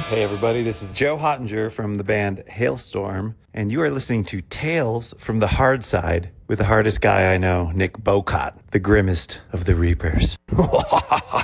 Hey everybody, this is Joe Hottinger from the band Hailstorm, and you are listening to Tales from the Hard Side with the hardest guy I know, Nick Bocott, the grimmest of the Reapers.